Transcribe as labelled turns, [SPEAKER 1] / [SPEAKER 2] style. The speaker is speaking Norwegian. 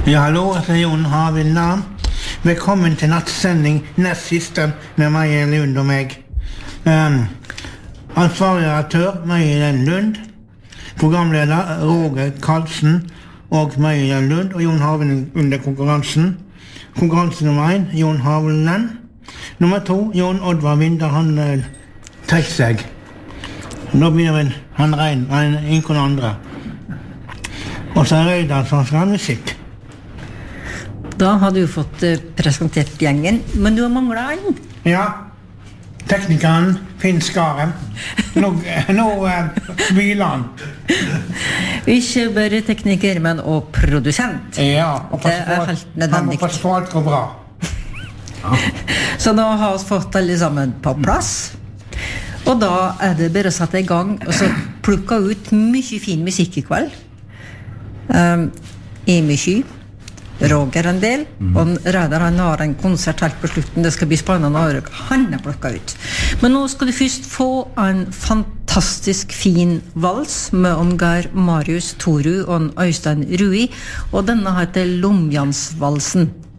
[SPEAKER 1] Ja, hallo, jeg Jon Havild Navn. Velkommen til nattsending nest siste med Maja Lund og meg. Ansvarlig redaktør Maja Lund, programleder Roger Karlsen og Maja Lund og Jon Havild under konkurransen. Konkurranse nummer 1, Jon Havild Lund. Nummer 2, Jon Oddvar Vinter, han trekker seg. Nå begynner han regn, ingen andre. Og så Reidar som skal ha musikk.
[SPEAKER 2] Da har du fått presentert gjengen, men du har manglet han.
[SPEAKER 1] Ja, teknikeren Finn Skaren. Nå hviler han.
[SPEAKER 2] Ikke bare tekniker, men også produsent.
[SPEAKER 1] Ja, og
[SPEAKER 2] det helt nødvendig.
[SPEAKER 1] Han må passe på alt går bra.
[SPEAKER 2] Så nå har vi fått alle sammen på plass. Og da det bare å sette i gang og så plukke ut mye fin musikk i kveld. Amy Sky, Roger en del, og Reidar han har en konsert helt på slutten. Det skal bli spennende å han har plukket ut. Men nå skal du først få en fantastisk fin vals med Geir Marius Toru og Øystein Rui, og denne heter Lomjansvalsen.